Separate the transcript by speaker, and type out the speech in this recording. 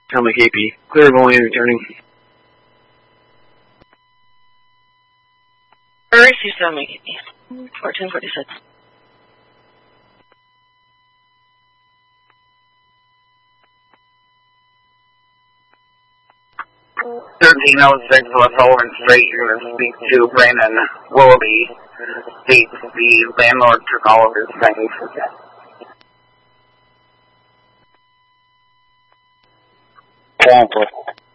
Speaker 1: Helmet KP. Clear of only returning.
Speaker 2: Receive Helmet KP. 1446.
Speaker 3: Thirteen oh six with Holland Street. You're going to speak to Brandon Willoughby. The landlord took all of his things.
Speaker 4: Cancel.